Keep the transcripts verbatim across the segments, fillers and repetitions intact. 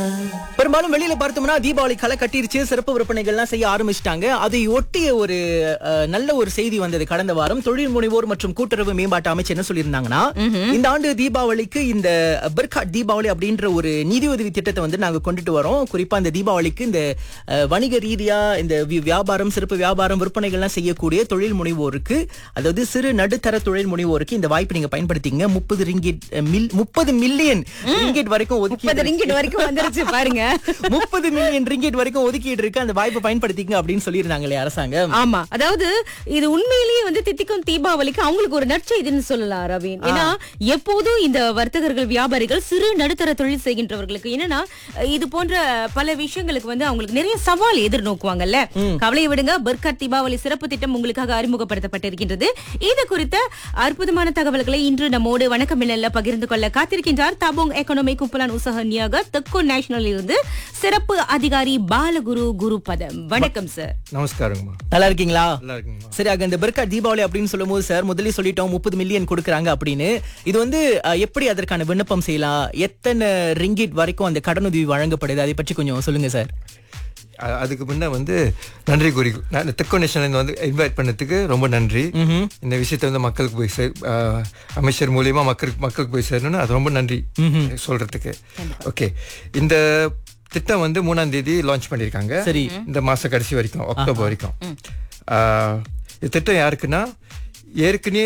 பெரும்பாலும் வெளியில பார்த்தோம்னா தீபாவளி களை கட்டிருச்சு, சிறப்பு விற்பனைகள்லாம் செய்ய ஆரம்பிச்சிட்டாங்க. அதை ஒட்டிய ஒரு அஹ், நல்ல ஒரு செய்தி வந்தது கடந்த வாரம். தொழில் முனைவோர் மற்றும் கூட்டுறவு மேம்பாட்டு அமைச்சர் என்ன சொல்லியிருந்தாங்கன்னா, இந்த ஆண்டு தீபாவளிக்கு இந்த பெர்காட் தீபாவளி அப்படின்ற ஒரு நிதியுதவி திட்டத்தை வந்து நாங்க கொண்டுட்டு வரோம். குறிப்பா இந்த தீபாவளிக்கு இந்த அஹ், வணிக ரீதியா இந்த வி- வியாபாரம், சிறப்பு வியாபாரம், விற்பனைகள்லாம் செய்யக்கூடிய தொழில் முனைவோருக்கு, அதாவது சிறு நடுத்தர தொழில் முனைவோருக்கு இந்த வாய்ப்பு நீங்க பயன்படுத்திங்க. முப்பது ரிங்கிட் மில் முப்பது மில்லியன் ரிங்கிட் வரைக்கும் ஒதுக்கி முப்பது ரிங்கிட் வரைக்கும் வந்துருச்சு பாருங்க. முப்பது மில்லியன் ரிங்கிட் வரைக்கும் ஒதுக்கீடு இருக்கு, அந்த வாய்ப்பை பயன்படுத்திங்க அப்படின்னு சொல்லியிருந்தாங்களே அரசாங்கம். ஆமா, அதாவது இது உண்மையிலேயே வந்து தித்திக்கும் தீபாவளிக்கு அவங்களுக்கு ஒரு நற்செய்தின்னு சொல்லலாம் ரவீன். ஏன்னா எப்போதும் இந்த வர்த்தகர்கள், வியாபாரிகள், சிறு நடுத்தர தொழில் செய்கின்றவர்களுக்கு என்னன்னா இது போன்ற பல விஷயங்களுக்கு வந்து அவங்களுக்கு நிறைய சவால் எதிர்நோக்குவாங்கல்ல. கவலையை விடுங்க, பெர்காட் தீபாவளி சிறப்பு திட்டம் உங்களுக்காக அறிமுகப்படுத்தப்பட்டிருக்கின்றது. இது குறித்த அற்புதமான தகவல்களை இன்று நம்மோடு வணக்கம் மின்னல்ல பகிர்ந்து கொள்ள காத்திருக்கின்றார் தாபோங் எக்கனாமி குப்பலான் உசக நியாக தெற்கு நேஷனல் இருந்து சிறப்பு அதிகாரி பாலகுரு குருபதம். வணக்கம் சார். நமஸ்காரங்கம்மா. நல்லா இருக்கீங்களா? நல்லா இருக்குங்கம்மா. சரி, அங்க இந்த பெர்காட் தீபாவளி அப்படின்னு சொல்லும் போது சார், முதல்ல சொல்லிட்டோம் முப்பது மில்லியன் கொடுக்கறாங்க அப்படின்னு. இது வந்து அஹ், எப்படி அதற்கான விண்ணப்பம் செய்யலாம், எத்தனை ரிங்கிட் வரைக்கும் அந்த கடனுதவி வழங்கப்படுது, அதை பற்றி கொஞ்சம் சொல்லுங்க சார். அ- அதுக்கு முன்ன வந்து நன்றி கூறி நான் தெற்கு நேஷனல் வந்து இன்வைட் பண்ணதுக்கு ரொம்ப நன்றி. இந்த விஷயத்தை வந்து மக்களுக்கு போய் சே- ஆ, அமைச்சர் மூலியமா மக்களுக்கு மக்களுக்கு போய் சேரணும்னு அது ரொம்ப நன்றி சொல்றதுக்கு. ஓகே, இந்த திட்டம் வந்து மூணாம் தேதி லான்ச் பண்ணிருக்காங்க. சரி. இந்த மாச கடைசி வரைக்கும், அக்டோபர் வரைக்கும். ஆ, இந்த திட்டம் யாருக்குன்னா, ஏற்கனவே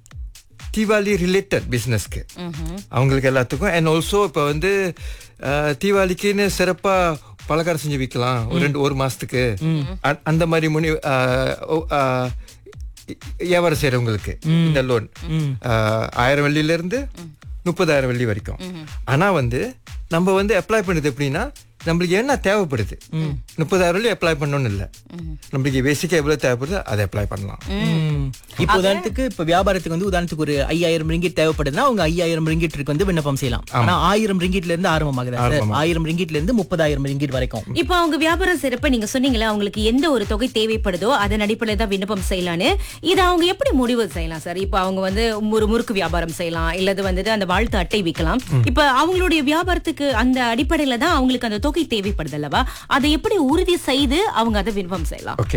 தீபாவளி ரிலேட்டட் பிசினஸ்க்கு, அவங்களுக்கு எல்லாத்துக்கும். அண்ட் ஆல்சோ இப்போ வந்து அஹ், தீபாவளிக்குன்னு சிறப்பா பலகாரம் செஞ்சு விற்கலாம் ஒரு ரெண்டு ஒரு மாசத்துக்கு, அ- அந்த மாதிரி முனி அஹ், ஓ- அஹ், வியாபாரம் செய்யறவங்களுக்கு இந்த லோன் ஆயிரம் வெள்ளியில இருந்து முப்பதாயிரம் வெள்ளி வரைக்கும். ஆனா வந்து நம்ம வந்து அப்ளை பண்ணுது எப்படின்னா, நம்மளுக்கு என்ன தேவைப்படுது, முப்பதாயிரம் வெள்ளி அப்ளை பண்ணணும்னு இல்லை, நம்மளுக்கு பேசிக்கா எவ்வளவு தேவைப்படுது அதை அப்ளை பண்ணலாம். ம். இப்போ உதாரணத்துக்கு இப்ப வியாபாரத்துக்கு வந்து உதாரணத்துக்கு ஒரு ஐயாயிரம் ரிங்கிட் தேவைப்படுதுன்னா அவங்க ஐயாயிரம் ரிங்கிட்க்கு வந்து விண்ணப்பம் செய்யலாம். ஆனா ஆயிரம் ரிங்கிட்ல இருந்து ஆரம்பமாகுது சார். ஆயிரம் ரிங்கிட்ல இருந்து முப்பதாயிரம் ரிங்கிட் வரைக்கும். இப்போ அவங்க வியாபாரம் செய்யறப்ப நீங்க சொன்னீங்களா அவங்களுக்கு எந்த ஒரு தொகை தேவைப்படுதோ அதன் அடிப்படையில் தான் விண்ணப்பம் செய்யலான்னு. இதை அவங்க எப்படி முடிவு செய்யலாம் சார்? இப்போ அவங்க வந்து ஒரு முறுக்கு வியாபாரம் செய்யலாம், இல்லது வந்துட்டு அந்த வாழ்த்து அட்டை விற்கலாம். இப்ப அவங்களுடைய வியாபாரத்துக்கு அந்த அடிப்படையில தான் அவங்களுக்கு அந்த தொகை தேவைப்படுது அல்லவா? அதை எப்படி உறுதி செய்து அவங்க அதை விண்ணப்பம் செய்யலாம்? ஓகே,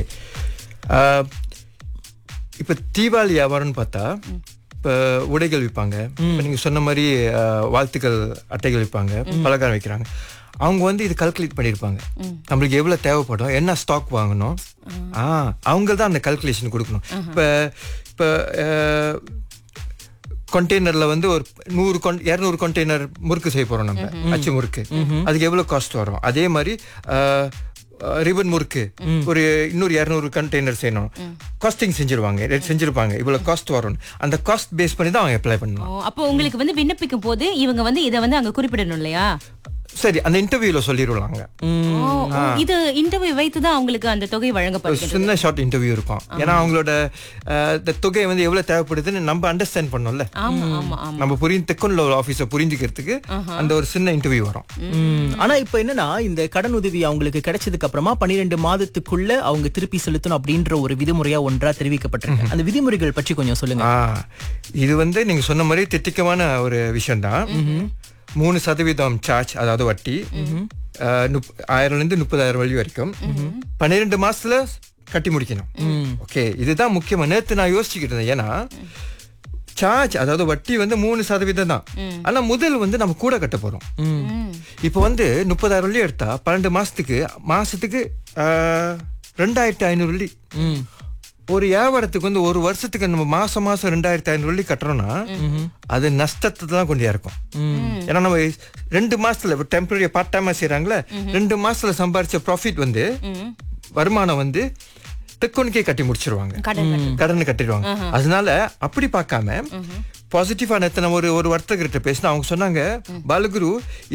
இப்போ தீபாவளி வியாபாரம்னு பார்த்தா, இப்போ உடைகள் விற்பாங்க, இப்போ நீங்கள் சொன்ன மாதிரி அஹ், வாழ்த்துக்கள் அட்டைகள் விற்பாங்க, பலகாரம் வைக்கிறாங்க. அவங்க வந்து இது கல்குலேட் பண்ணியிருப்பாங்க, நம்மளுக்கு எவ்வளோ தேவைப்படும், என்ன ஸ்டாக் வாங்கணும். ஆ அவங்க தான் அந்த கல்குலேஷன் கொடுக்கணும். இப்போ இப்போ கண்டெய்னர்ல வந்து ஒரு நூறு இரநூறு கண்டெய்னர் முறுக்கு செய்ய போறோம் நம்ம, அச்சு முறுக்கு. அதுக்கு எவ்வளவு காஸ்ட் வரும். அதே மாதிரி ரிபன் முறுக்கு ஒரு இன்னொரு இரநூறு கண்டெய்னர் செய்யணும், காஸ்டிங் செஞ்சிருவாங்க, செஞ்சிருப்பாங்க, இவ்வளவு காஸ்ட் வரும். அந்த காஸ்ட் பேஸ் பண்ணி தான் அவங்க அப்ளை பண்ணலாம். ஓ, அப்போ உங்களுக்கு வந்து விண்ணப்பிக்கும் போது இவங்க வந்து இதை வந்து அங்க குறிப்பிடணும் இல்லையா? சரி, அந்த இன்டர்வியூல சொல்லிடுவாங்க. ஓ, ஓ, இது இன்டர்வியூ வைத்து தான் அவங்களுக்கு அந்த தொகை ஒரு வழங்கப்படுகிறது. சின்ன ஷார்ட் இன்டர்வியூ இருக்கும். ஏன்னா அவங்களோட அஹ், இந்த தொகை வந்து எவ்வளவு தேவைப்படுதுன்னு நம்ம அண்டர்ஸ்டாண்ட் பண்ணோம்ல, ஆமா ஆமா ஆமா. நம்ம புரிந்து தெக்குள்ள ஒரு ஆபீஸை புரிஞ்சுக்கிறதுக்கு அந்த ஒரு சின்ன இன்டர்வியூ வரும். ம். ஆனா இப்ப என்னன்னா, இந்த கடன் உதவி அவங்களுக்கு கிடைச்சதுக்கு அப்புறமா பன்னிரெண்டு மாதத்துக்குள்ள அவங்க திருப்பி செலுத்தணும் அப்படின்ற ஒரு விதிமுறையா ஒன்றா தெரிவிக்கப்பட்டிருக்கு. அந்த விதிமுறைகள் பற்றி கொஞ்சம் சொல்லுங்க. ஆ, இது வந்து நீங்க சொன்ன மாதிரி திட்டிக்கமான ஒரு விஷயம் தான். மூணு சதவீதம் சார்ஜ், அதாவது வட்டி, அஹ், நுப்- ஆயிரம்ல இருந்து முப்பதாயிரம் வழி வரைக்கும் பன்னிரெண்டு மாசத்துல கட்டி முடிக்கணும். ஓகே, இதுதான் முக்கியமா. நேத்து நான் யோசிச்சுக்கிட்டு இருந்தேன். ஏன்னா சார்ஜ், அதாவது வட்டி வந்து மூணு சதவீதம் தான். ஆனா முதல் வந்து நம்ம கூட கட்ட போறோம். இப்போ வந்து முப்பதாயிரம் வழி எடுத்தா பன்னெண்டு மாசத்துக்கு மாசத்துக்கு அஹ், ரெண்டாயிரத்தி ஐநூறு வழி. ஒரு வியாபாரத்துக்கு வந்து ஒரு வருஷத்துக்கு நம்ம மாசம் மாசம் ரெண்டாயிரத்தி ஐநூறு வழி கட்டுறோம்னா அது நஷ்டத்தை தான் கொண்டு இருக்கும். ஏன்னா நம்ம ரெண்டு மாசத்துல டெம்பரரி பார்ட் டைமா செய்யறாங்களே, ரெண்டு மாசத்துல சம்பாரிச்ச ப்ராஃபிட் வந்து வருமானம் வந்து தெக்கோனுக்கே கட்டி முடிச்சிருவாங்க, கடன் கட்டிடுவாங்க. அதனால அப்படி பார்க்காம பாசிட்டிவா நேத்து நம்ம ஒரு ஒரு வர்த்தகர்கிட்ட பேசினா அவங்க சொன்னாங்க, பாலகுரு